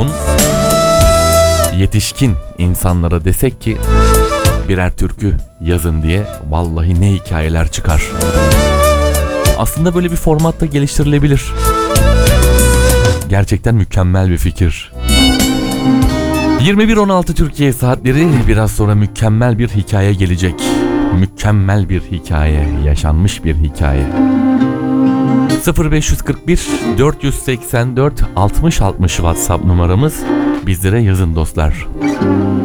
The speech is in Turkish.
toplumun yetişkin insanlara desek ki birer türkü yazın diye, vallahi ne hikayeler çıkar. Aslında böyle bir formatta geliştirilebilir. Gerçekten mükemmel bir fikir. 21.16 Türkiye saatleri, biraz sonra mükemmel bir hikaye gelecek. Mükemmel bir hikaye, yaşanmış bir hikaye. 0541 484 60 60 WhatsApp numaramız. Bizlere yazın dostlar.